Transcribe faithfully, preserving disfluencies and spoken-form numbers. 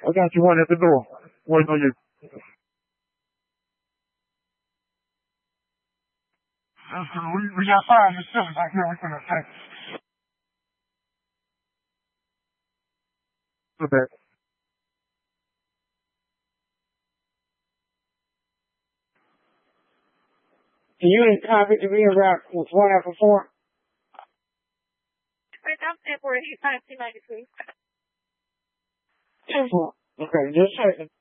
I got you one at the door. Waiting on you. Listen, we, we got five facilities out here. We're gonna attack. Look at that. Can you copy to me about one after four? Right down there for eight five two ninety three. Ten four. Okay, just a second.